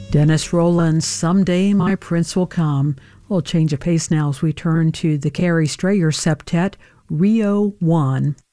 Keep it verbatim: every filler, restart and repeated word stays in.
Dennis Roland's Someday My Prince Will Come. We'll change of pace now as we turn to the Carrie Strayer Septet, Rio one.